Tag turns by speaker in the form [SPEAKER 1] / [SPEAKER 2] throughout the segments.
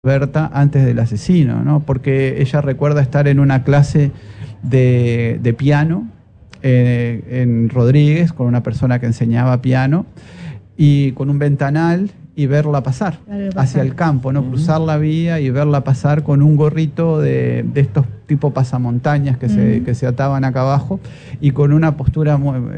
[SPEAKER 1] Berta antes del asesino, ¿no? Porque ella recuerda estar en una clase de piano en Rodríguez con una persona que enseñaba piano y con un ventanal y verla pasar hacia el campo, ¿no? Cruzar la vía y verla pasar con un gorrito de estos tipo pasamontañas que se ataban acá abajo y con una postura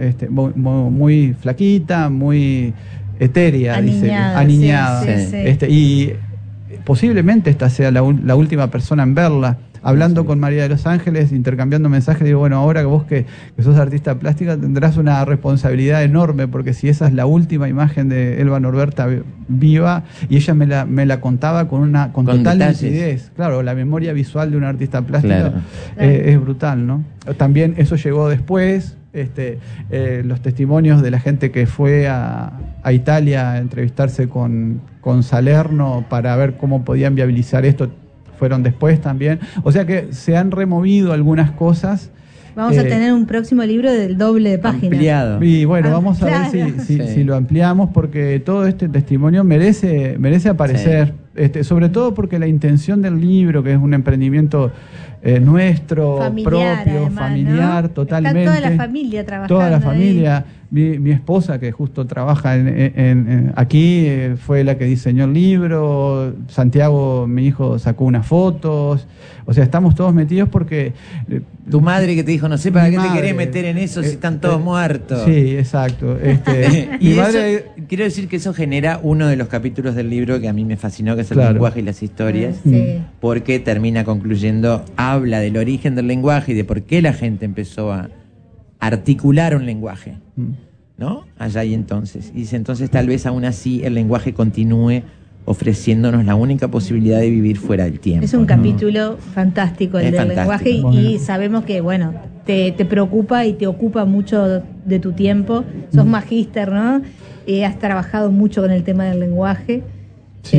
[SPEAKER 1] muy flaquita, muy etérea, aniñada. Sí. Y posiblemente esta sea la última persona en verla. Hablando con María de los Ángeles, intercambiando mensajes, digo, bueno, ahora que vos que sos artista plástica tendrás una responsabilidad enorme, porque si esa es la última imagen de Elba Norberta viva, y ella me la contaba con total lucidez. Claro, la memoria visual de un artista plástico es brutal, ¿no? También eso llegó después, los testimonios de la gente que fue a Italia a entrevistarse con Salerno para ver cómo podían viabilizar esto, fueron después también. O sea que se han removido algunas cosas.
[SPEAKER 2] Vamos a tener un próximo libro del doble de páginas.
[SPEAKER 3] Ampliado.
[SPEAKER 1] Y bueno, vamos a ver si lo ampliamos, porque todo este testimonio merece aparecer. Sí. Sobre todo porque la intención del libro, que es un emprendimiento nuestro,
[SPEAKER 2] familiar,
[SPEAKER 1] propio,
[SPEAKER 2] además,
[SPEAKER 1] familiar, ¿no? Totalmente.
[SPEAKER 2] Está toda la familia trabajando.
[SPEAKER 1] Toda la familia. Mi esposa, que justo trabaja aquí, fue la que diseñó el libro. Santiago, mi hijo, sacó unas fotos. O sea, estamos todos metidos porque...
[SPEAKER 3] Tu madre que te dijo, no sé para qué te querés meter en eso si están todos muertos.
[SPEAKER 1] Sí, exacto.
[SPEAKER 3] Y quiero decir que eso genera uno de los capítulos del libro que a mí me fascinó, que es el lenguaje y las historias, porque termina concluyendo, habla del origen del lenguaje y de por qué la gente empezó a articular un lenguaje, ¿no? Allá y entonces. Y dice, entonces tal vez aún así el lenguaje continúe ofreciéndonos la única posibilidad de vivir fuera del tiempo.
[SPEAKER 2] Es un capítulo fantástico el del lenguaje y sabemos que, bueno, te preocupa y te ocupa mucho de tu tiempo. Sos magíster, ¿no? Has trabajado mucho con el tema del lenguaje.
[SPEAKER 1] Sí.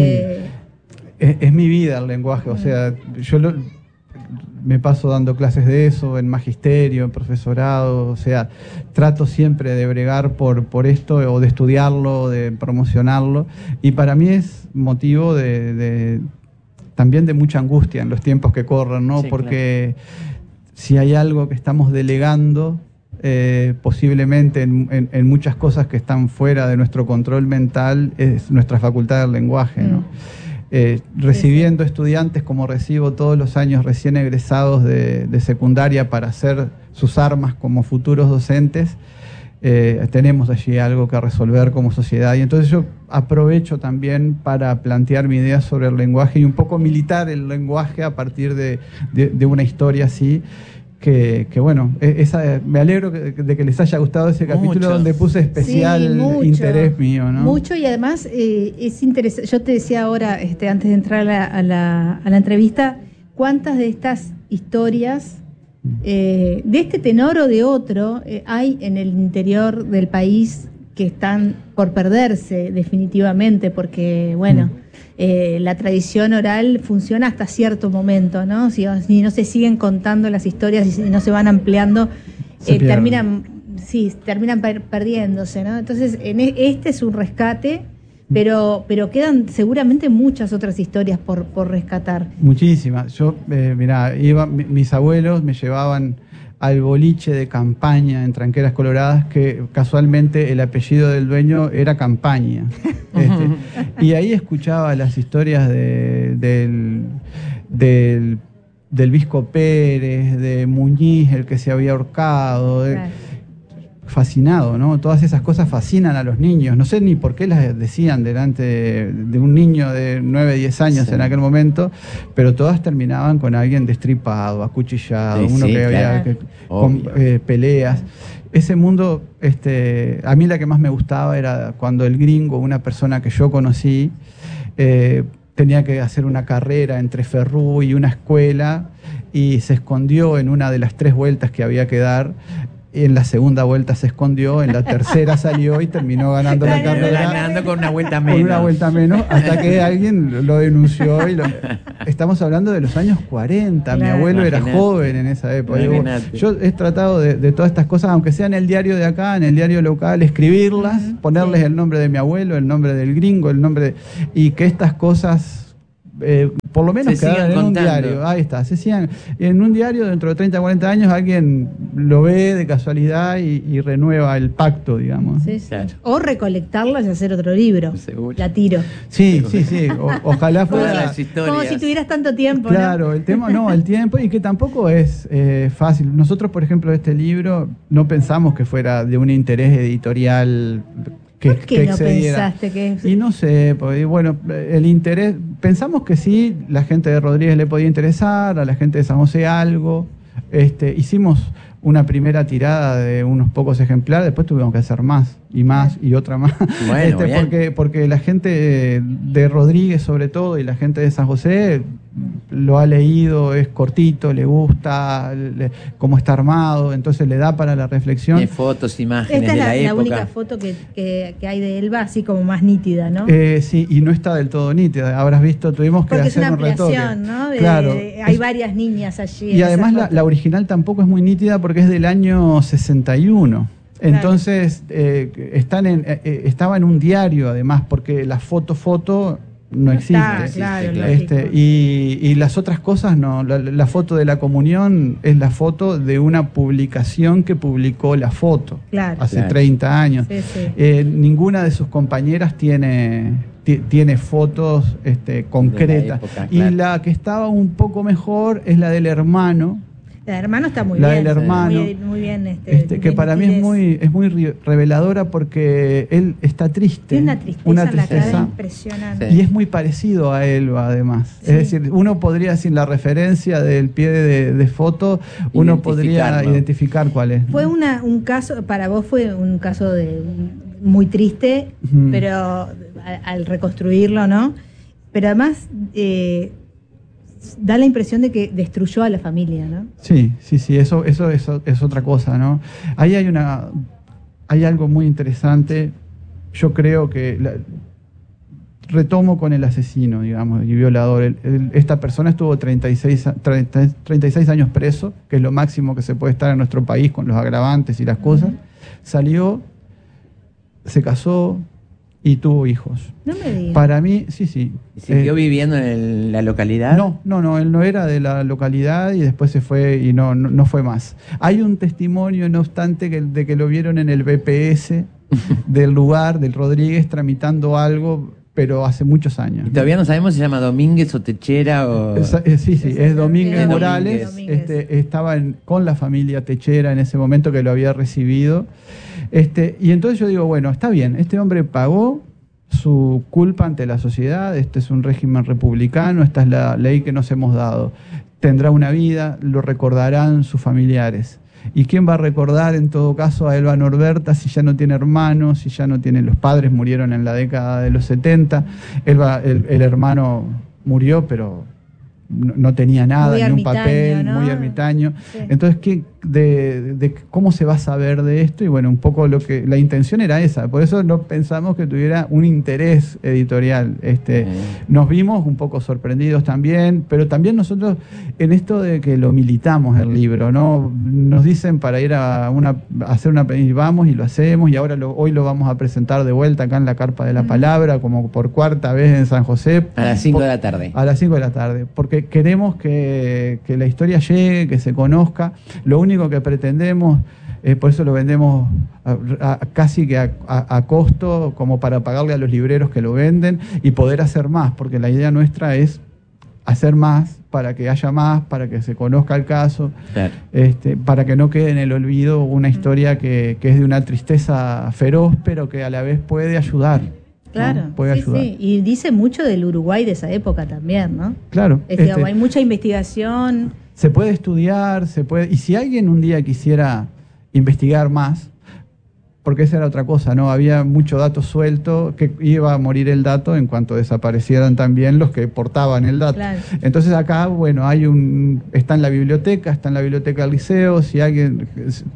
[SPEAKER 1] Es mi vida el lenguaje, o sea, yo me paso dando clases de eso, en magisterio, en profesorado, o sea, trato siempre de bregar por esto, o de estudiarlo, de promocionarlo, y para mí es motivo también de mucha angustia en los tiempos que corren, ¿no? Sí, porque si hay algo que estamos delegando, posiblemente en muchas cosas que están fuera de nuestro control mental, es nuestra facultad del lenguaje, ¿no? Recibiendo estudiantes como recibo todos los años recién egresados de secundaria para hacer sus armas como futuros docentes, tenemos allí algo que resolver como sociedad, y entonces yo aprovecho también para plantear mi idea sobre el lenguaje y un poco militar el lenguaje a partir de una historia así. Que bueno, me alegro de que les haya gustado ese capítulo donde puse especial interés mío, ¿no?
[SPEAKER 2] Mucho, y además es interesante. Yo te decía ahora, antes de entrar a la entrevista, cuántas de estas historias, de este tenor o de otro, hay en el interior del país que están por perderse definitivamente, porque, bueno, la tradición oral funciona hasta cierto momento, ¿no? Si no se siguen contando las historias y si no se van ampliando, terminan perdiéndose, ¿no? Entonces, este es un rescate, pero quedan seguramente muchas otras historias por rescatar.
[SPEAKER 1] Muchísimas. Yo, mis abuelos me llevaban al boliche de Campaña en Tranqueras Coloradas, que casualmente el apellido del dueño era Campaña. Y ahí escuchaba las historias del Visco Pérez, de Muñiz, el que se había ahorcado. Fascinado, ¿no? Todas esas cosas fascinan a los niños. No sé ni por qué las decían delante de un niño de 9, 10 años en aquel momento, pero todas terminaban con alguien destripado, acuchillado, que había con peleas. Ese mundo, a mí la que más me gustaba era cuando el gringo, una persona que yo conocí, tenía que hacer una carrera entre Ferrú y una escuela y se escondió en una de las 3 vueltas que había que dar. En la segunda vuelta se escondió, en la tercera salió y terminó ganando la carrera.
[SPEAKER 3] Ganando con una vuelta menos.
[SPEAKER 1] Con una vuelta menos, hasta que alguien lo denunció. Estamos hablando de los años 40. Mi abuelo era joven en esa época. Yo he tratado de todas estas cosas, aunque sea en el diario de acá, en el diario local, escribirlas, ponerles el nombre de mi abuelo, el nombre del gringo, y que estas cosas por lo menos quedaron en un diario. Ahí está, se sigan en un diario. Dentro de 30, 40 años alguien lo ve de casualidad y renueva el pacto, digamos.
[SPEAKER 2] Sí, sí. Claro. O recolectarlas y hacer otro libro. Seguro. La tiro.
[SPEAKER 1] Sí. Ojalá fuera
[SPEAKER 2] como si tuvieras tanto tiempo.
[SPEAKER 1] Claro, ¿no? El tiempo, y que tampoco es fácil. Nosotros, por ejemplo, este libro no pensamos que fuera de un interés editorial.
[SPEAKER 2] ¿Por qué no pensaste que es?
[SPEAKER 1] Y no sé, porque, bueno, el interés, pensamos que sí, la gente de Rodríguez le podía interesar, a la gente de San José algo. Hicimos una primera tirada de unos pocos ejemplares, después tuvimos que hacer más y otra más. Bueno, porque la gente de Rodríguez sobre todo y la gente de San José lo ha leído, es cortito, le gusta cómo está armado, entonces le da para la reflexión.
[SPEAKER 3] Tiene fotos, imágenes.
[SPEAKER 2] Esta
[SPEAKER 3] de la
[SPEAKER 2] es la
[SPEAKER 3] época.
[SPEAKER 2] única foto que hay de Elba así como más nítida, ¿no?
[SPEAKER 1] Sí, y no está del todo nítida. Habrás visto, tuvimos que hacer un retoque.
[SPEAKER 2] Porque es una ampliación, ¿no?
[SPEAKER 1] Claro.
[SPEAKER 2] Hay varias niñas allí.
[SPEAKER 1] Y además la original tampoco es muy nítida porque es del año 61. Entonces, estaba en un diario, además, porque la foto no existe.
[SPEAKER 2] Claro,
[SPEAKER 1] y las otras cosas no. La foto de la comunión es la foto de una publicación que publicó la foto hace 30 años. Sí. Ninguna de sus compañeras tiene fotos concretas.
[SPEAKER 3] Época,
[SPEAKER 1] y la que estaba un poco mejor es la del hermano.
[SPEAKER 2] La del hermano está muy
[SPEAKER 1] bien.
[SPEAKER 2] La
[SPEAKER 1] del hermano.
[SPEAKER 2] Muy bien.
[SPEAKER 1] Que para mí es muy reveladora porque él está triste.
[SPEAKER 2] Tiene una tristeza impresionante.
[SPEAKER 1] Y es muy parecido a Elba, además. Sí. Es decir, uno podría, sin la referencia del pie de foto, uno podría identificar cuál es.
[SPEAKER 2] Fue un caso, para vos fue un caso muy triste, pero al reconstruirlo, ¿no? Pero además da la impresión de que destruyó a la familia, ¿no?
[SPEAKER 1] Sí, eso es otra cosa, ¿no? Ahí hay algo muy interesante. Yo creo que retomo con el asesino, digamos, y violador. Esta persona estuvo 36 años preso, que es lo máximo que se puede estar en nuestro país con los agravantes y las cosas. Salió, se casó y tuvo hijos.
[SPEAKER 2] No me digas.
[SPEAKER 1] Para mí, sí.
[SPEAKER 3] ¿Y siguió viviendo en la localidad?
[SPEAKER 1] No, él no era de la localidad y después se fue y no fue más. Hay un testimonio, no obstante, de que lo vieron en el BPS del lugar, del Rodríguez, tramitando algo, pero hace muchos años.
[SPEAKER 3] Y todavía no sabemos si se llama Domínguez o Techera o...
[SPEAKER 1] Sí, es Domínguez Morales. Estaba con la familia Techera en ese momento que lo había recibido. Y entonces yo digo, bueno, está bien, este hombre pagó su culpa ante la sociedad, este es un régimen republicano, esta es la ley que nos hemos dado. Tendrá una vida, lo recordarán sus familiares. ¿Y quién va a recordar en todo caso a Elba Norberta si ya no tiene hermanos, si ya no tiene... Los padres murieron en la década de los 70, el hermano murió, pero no tenía nada, ni un papel, ¿no? Muy ermitaño. Sí. Entonces, ¿cómo se va a saber de esto? Y bueno, un poco la intención era esa, por eso no pensamos que tuviera un interés editorial. Nos vimos un poco sorprendidos también, pero también nosotros en esto de que lo militamos el libro, ¿no? Nos dicen para ir a hacer una y vamos y lo hacemos, y ahora hoy lo vamos a presentar de vuelta acá en la Carpa de la Palabra, como por cuarta vez en San José.
[SPEAKER 3] A las 5 de la tarde.
[SPEAKER 1] A las 5 de la tarde, porque queremos que la historia llegue, que se conozca. Lo único que pretendemos, por eso lo vendemos casi que a costo, como para pagarle a los libreros que lo venden y poder hacer más, porque la idea nuestra es hacer más, para que haya más, para que se conozca el caso, claro. Para que no quede en el olvido una historia que es de una tristeza feroz, pero que a la vez puede ayudar.
[SPEAKER 2] Claro,
[SPEAKER 1] ¿no? Puede ayudar.
[SPEAKER 2] Sí. Y dice mucho del Uruguay de esa época también, ¿no?
[SPEAKER 1] Claro.
[SPEAKER 2] Hay mucha investigación.
[SPEAKER 1] Se puede estudiar, y si alguien un día quisiera investigar más, porque esa era otra cosa, ¿no? Había mucho dato suelto, que iba a morir el dato en cuanto desaparecieran también los que portaban el dato. Claro. Entonces acá, bueno, está en la biblioteca del liceo, si alguien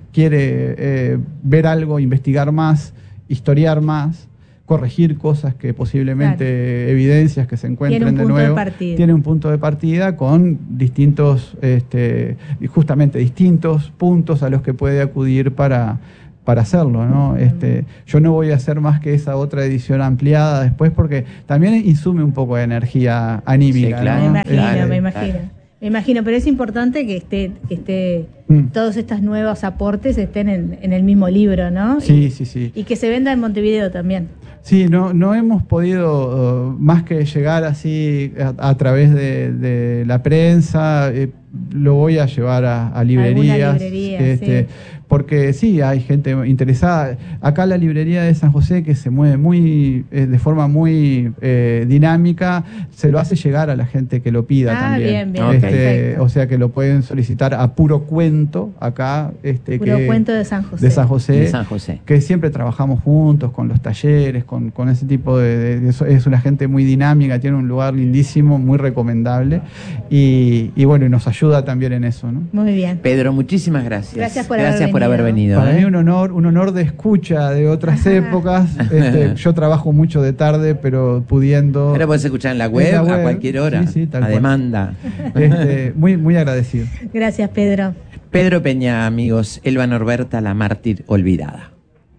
[SPEAKER 1] quiere ver algo, investigar más, historiar más, corregir cosas que posiblemente, evidencias que se encuentren de nuevo, tiene un punto de partida con distintos, justamente distintos puntos a los que puede acudir para para hacerlo, ¿no? Yo no voy a hacer más que esa otra edición ampliada después, porque también insume un poco de energía anímica.
[SPEAKER 3] Sí, claro,
[SPEAKER 1] ¿no?
[SPEAKER 2] Me imagino, pero es importante que esté todos estos nuevos aportes estén en el mismo libro, ¿no?
[SPEAKER 1] Sí.
[SPEAKER 2] Y que se venda en Montevideo también.
[SPEAKER 1] Sí, no hemos podido más que llegar así a través de la prensa. Lo voy a llevar a librerías.
[SPEAKER 2] Sí.
[SPEAKER 1] Porque sí, hay gente interesada. Acá la librería de San José, que se mueve de forma muy dinámica, se lo hace llegar a la gente que lo pida también.
[SPEAKER 2] Bien.
[SPEAKER 1] O sea que lo pueden solicitar a Puro Cuento, acá.
[SPEAKER 2] Puro Cuento de San José.
[SPEAKER 1] De San José. Que siempre trabajamos juntos con los talleres, con ese tipo de es una gente muy dinámica, tiene un lugar lindísimo, muy recomendable. Y bueno, y nos ayuda también en eso, ¿no?
[SPEAKER 2] Muy bien.
[SPEAKER 3] Pedro, muchísimas gracias.
[SPEAKER 2] Gracias por haber venido.
[SPEAKER 1] Para mí un honor de escucha de otras épocas. Yo trabajo mucho de tarde, pero pudiendo...
[SPEAKER 3] Ahora puedes escuchar en la web a cualquier hora, a demanda.
[SPEAKER 1] Muy agradecido.
[SPEAKER 2] Gracias, Pedro.
[SPEAKER 3] Pedro Peña, amigos. Elba Norberta, la mártir olvidada.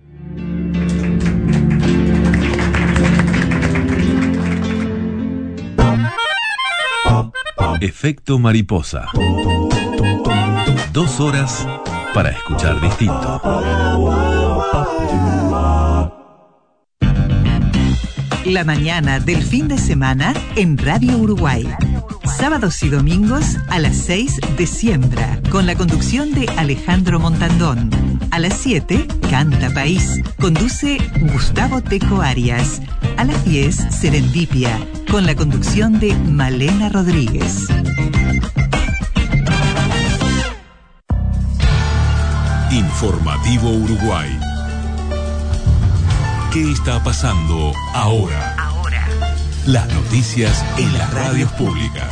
[SPEAKER 4] Efecto mariposa. 2 horas para escuchar distinto.
[SPEAKER 5] La mañana del fin de semana en Radio Uruguay. Sábados y domingos a las 6 de Siembra, con la conducción de Alejandro Montandón. A las 7, Canta País, conduce Gustavo Teco Arias. A las 10, Serendipia, con la conducción de Malena Rodríguez.
[SPEAKER 4] Informativo Uruguay. ¿Qué está pasando ahora? Las noticias en las radios públicas.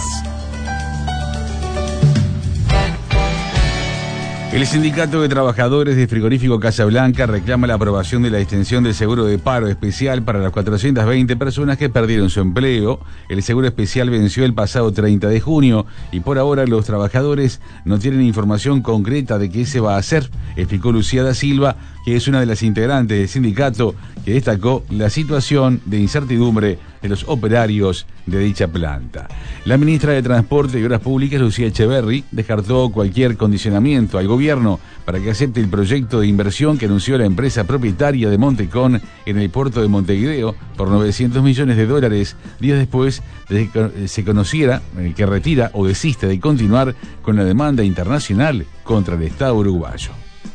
[SPEAKER 4] El Sindicato de Trabajadores de Frigorífico Casablanca reclama la aprobación de la extensión del seguro de paro especial para las 420 personas que perdieron su empleo. El seguro especial venció el pasado 30 de junio y por ahora los trabajadores no tienen información concreta de qué se va a hacer, explicó Lucía da Silva, que es una de las integrantes del sindicato, que destacó la situación de incertidumbre de los operarios de dicha planta. La ministra de Transporte y Obras Públicas, Lucía Echeverri, descartó cualquier condicionamiento al gobierno para que acepte el proyecto de inversión que anunció la empresa propietaria de Montecón en el puerto de Montevideo por $900 millones, días después de que se conociera que retira o desiste de continuar con la demanda internacional contra el Estado uruguayo.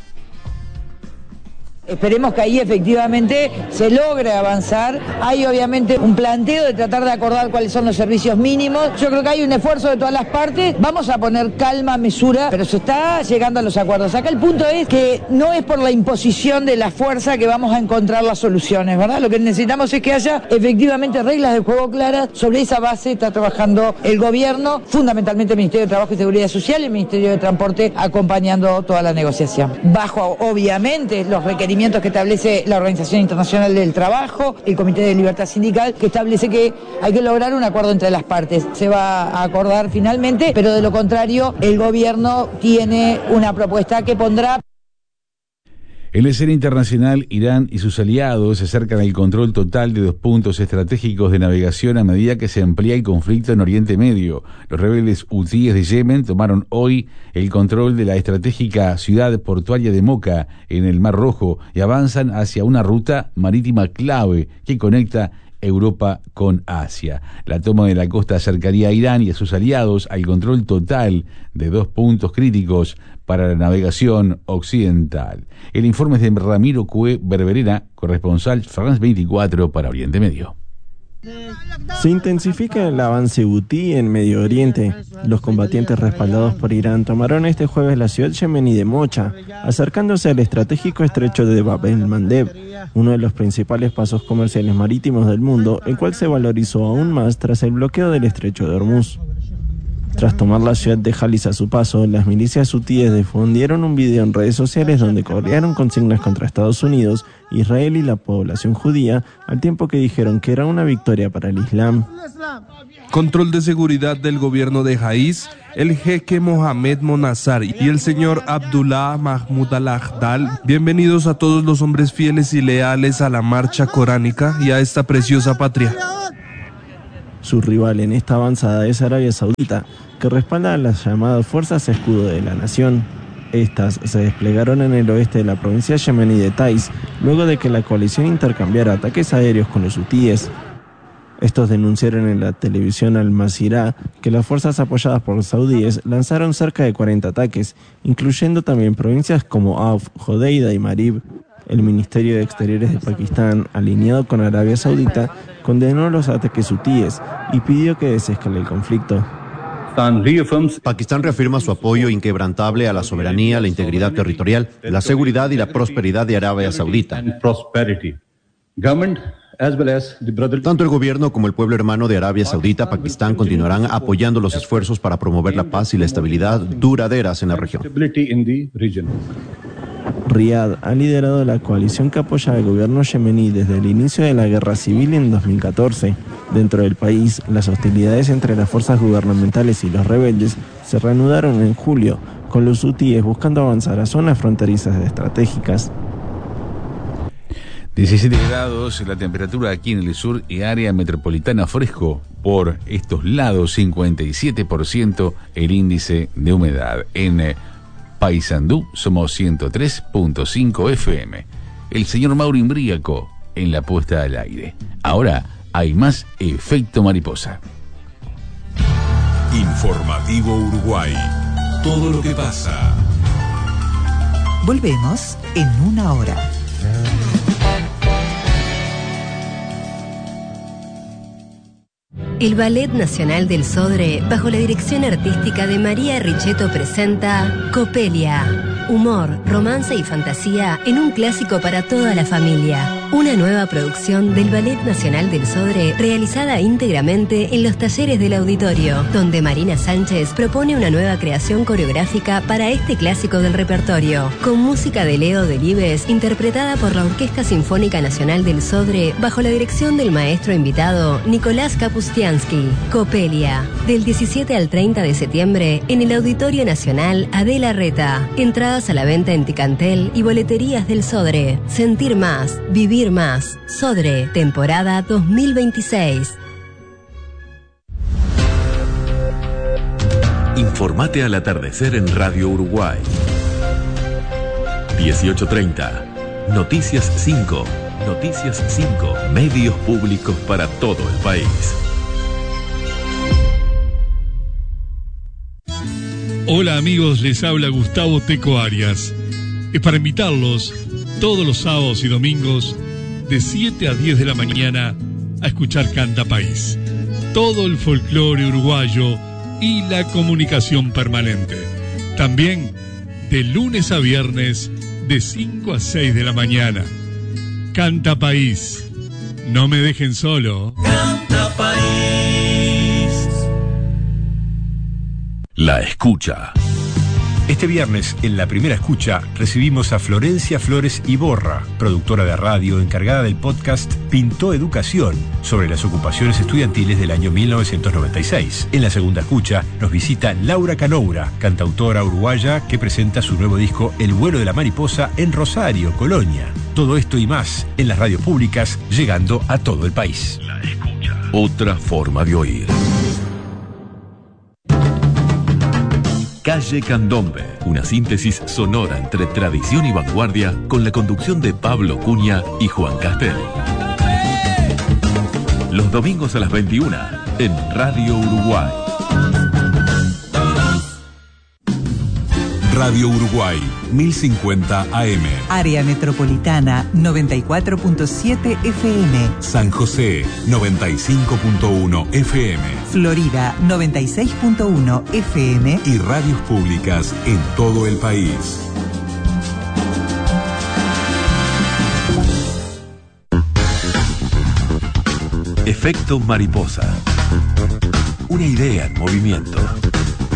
[SPEAKER 6] Esperemos que ahí efectivamente se logre avanzar. Hay obviamente un planteo de tratar de acordar cuáles son los servicios mínimos. Yo creo que hay un esfuerzo de todas las partes. Vamos a poner calma, mesura, pero se está llegando a los acuerdos. Acá el punto es que no es por la imposición de la fuerza que vamos a encontrar las soluciones, ¿verdad? Lo que necesitamos es que haya efectivamente reglas de juego claras. Sobre esa base está trabajando el gobierno, fundamentalmente el Ministerio de Trabajo y Seguridad Social y el Ministerio de Transporte, acompañando toda la negociación. Bajo, obviamente, los requerimientos que establece la Organización Internacional del Trabajo, el Comité de Libertad Sindical, que establece que hay que lograr un acuerdo entre las partes. Se va a acordar finalmente, pero de lo contrario, el gobierno tiene una propuesta que pondrá.
[SPEAKER 4] En la escena internacional, Irán y sus aliados se acercan al control total de 2 puntos estratégicos de navegación a medida que se amplía el conflicto en Oriente Medio. Los rebeldes hutíes de Yemen tomaron hoy el control de la estratégica ciudad portuaria de Moca en el Mar Rojo y avanzan hacia una ruta marítima clave que conecta Europa con Asia. La toma de la costa acercaría a Irán y a sus aliados al control total de 2 puntos críticos para la navegación occidental. El informe es de Ramiro Cue Berberena, corresponsal France 24 para Oriente Medio.
[SPEAKER 7] Se intensifica el avance hutí en Medio Oriente. Los combatientes respaldados por Irán tomaron este jueves la ciudad yemení de Mocha, acercándose al estratégico estrecho de Bab el-Mandeb, uno de los principales pasos comerciales marítimos del mundo, el cual se valorizó aún más tras el bloqueo del estrecho de Hormuz. Tras tomar la ciudad de Jalis a su paso, las milicias hutíes difundieron un video en redes sociales donde corearon consignas contra Estados Unidos, Israel y la población judía, al tiempo que dijeron que era una victoria para el Islam.
[SPEAKER 8] Control de seguridad del gobierno de Jaiz, el jeque Mohamed Monazar y el señor Abdullah Mahmoud al-Ahdal. Bienvenidos a todos los hombres fieles y leales a la marcha coránica y a esta preciosa patria.
[SPEAKER 7] Su rival en esta avanzada es Arabia Saudita, que respalda a las llamadas Fuerzas Escudo de la Nación. Estas se desplegaron en el oeste de la provincia yemení de Taiz, luego de que la coalición intercambiara ataques aéreos con los hutíes. Estos denunciaron en la televisión Al Masirah que las fuerzas apoyadas por los saudíes lanzaron cerca de 40 ataques, incluyendo también provincias como Auf, Hodeida y Marib. El Ministerio de Exteriores de Pakistán, alineado con Arabia Saudita, condenó los ataques hutíes y pidió que desescale el conflicto.
[SPEAKER 9] Pakistán reafirma su apoyo inquebrantable a la soberanía, la integridad territorial, la seguridad y la prosperidad de Arabia Saudita. Tanto el gobierno como el pueblo hermano de Arabia Saudita, Pakistán, continuarán apoyando los esfuerzos para promover la paz y la estabilidad duraderas en la región.
[SPEAKER 7] Riad ha liderado la coalición que apoya al gobierno yemení desde el inicio de la guerra civil en 2014. Dentro del país, las hostilidades entre las fuerzas gubernamentales y los rebeldes se reanudaron en julio, con los hutíes buscando avanzar a zonas fronterizas estratégicas.
[SPEAKER 4] 17 grados la temperatura aquí en el sur y área metropolitana, fresco por estos lados, 57% el índice de humedad. En Paysandú somos 103.5 FM. El señor Mauro Imbriaco en la puesta al aire. Ahora hay más Efecto Mariposa.
[SPEAKER 10] Informativo Uruguay. Todo lo que pasa.
[SPEAKER 5] Volvemos en una hora.
[SPEAKER 11] El Ballet Nacional del Sodre, bajo la dirección artística de María Richetto, presenta Copelia. Humor, romance y fantasía en un clásico para toda la familia. Una nueva producción del Ballet Nacional del Sodre realizada íntegramente en los talleres del auditorio, donde Marina Sánchez propone una nueva creación coreográfica para este clásico del repertorio, con música de Leo Delibes interpretada por la Orquesta Sinfónica Nacional del Sodre bajo la dirección del maestro invitado Nicolás Kapustiansky. Copelia, del 17 al 30 de septiembre en el Auditorio Nacional Adela Reta. Entradas a la venta en Ticantel y boleterías del Sodre. Sentir más, vivir más. Sodre, temporada 2026.
[SPEAKER 10] Informate al atardecer en Radio Uruguay. 18:30. Noticias 5. Noticias 5. Medios públicos para todo el país.
[SPEAKER 12] Hola amigos, les habla Gustavo Teco Arias. Es para invitarlos todos los sábados y domingos de 7 a 10 de la mañana a escuchar Canta País. Todo el folclore uruguayo y la comunicación permanente. También de lunes a viernes de 5 a 6 de la mañana. Canta País. No me dejen solo.
[SPEAKER 10] Canta País. La escucha.
[SPEAKER 13] Este viernes, en la primera escucha, recibimos a Florencia Flores Iborra, productora de radio encargada del podcast Pintó Educación, sobre las ocupaciones estudiantiles del año 1996. En la segunda escucha, nos visita Laura Canoura, cantautora uruguaya que presenta su nuevo disco El vuelo de la mariposa en Rosario, Colonia. Todo esto y más en las radios públicas, llegando a todo el país.
[SPEAKER 10] La escucha. Otra forma de oír. Calle Candombe, una síntesis sonora entre tradición y vanguardia con la conducción de Pablo Cunha y Juan Castel. Los domingos a las 21 en Radio Uruguay. Radio Uruguay, 1050 AM.
[SPEAKER 5] Área metropolitana, 94.7 FM.
[SPEAKER 10] San José, 95.1 FM.
[SPEAKER 5] Florida, 96.1 FM.
[SPEAKER 10] Y radios públicas en todo el país. Efecto Mariposa. Una idea en movimiento.